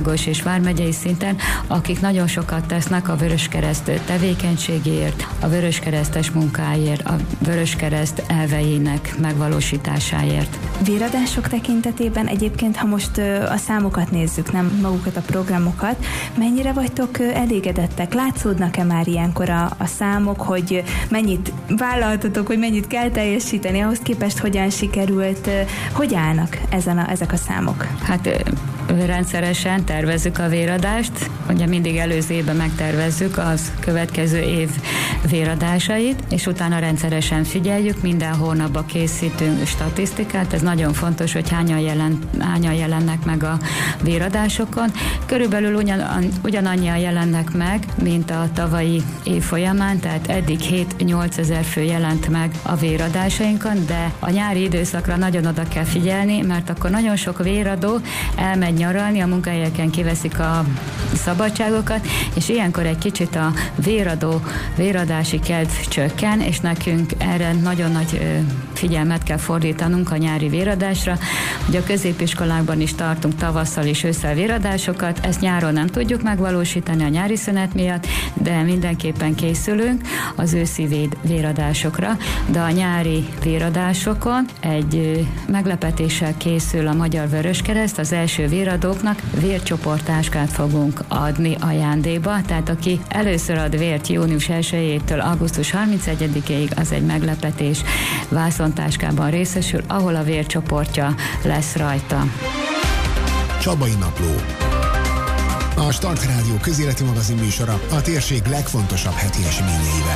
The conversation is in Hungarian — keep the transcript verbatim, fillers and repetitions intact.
és vármegyei szinten, akik nagyon sokat tesznek a Vöröskereszt tevékenységéért, a Vöröskeresztes munkáért, a Vöröskereszt elveinek megvalósításáért. Véradások tekintetében egyébként, ha most a számokat nézzük, nem magukat a programokat, mennyire vagytok elégedettek? Látszódnak-e már ilyenkor a, a számok, hogy mennyit vállaltatok, hogy mennyit kell teljesíteni, ahhoz képest hogyan sikerült, hogy állnak ezen a, ezek a számok? Hát rendszeresen tervezzük a véradást, ugye mindig előző évben megtervezzük az következő év véradásait, és utána rendszeresen figyeljük, minden hónapban készítünk statisztikát, ez nagyon fontos, hogy hányan, jelen, hányan jelennek meg a véradásokon. Körülbelül ugyan, ugyanannyian jelennek meg, mint a tavalyi év folyamán, tehát eddig hét-nyolc ezer fő jelent meg a véradásainkon, de a nyári időszakra nagyon oda kell figyelni, mert akkor nagyon sok véradó elmegy nyaralni, a munkahelyeken kiveszik a szabadságokat, és ilyenkor egy kicsit a véradó, véradási kedv csökken, és nekünk erre nagyon nagy figyelmet kell fordítanunk a nyári véradásra. Ugye a középiskolákban is tartunk tavasszal és ősszel véradásokat, ezt nyáron nem tudjuk megvalósítani a nyári szünet miatt, de mindenképpen készülünk az őszi véd, véradásokra, de a nyári véradásokon egy meglepetéssel készül a Magyar Vöröskereszt, az első véradóknak vércsoporttáskát fogunk adni ajándékba, tehát aki először ad vért június elsejétől augusztus harmincegyedikéig, az egy meglepetés vászontáskában részesül, ahol a vércsoportja lesz rajta. Csabai Napló. A Start Rádió közéleti magazin műsora a térség legfontosabb heti eseményeivel.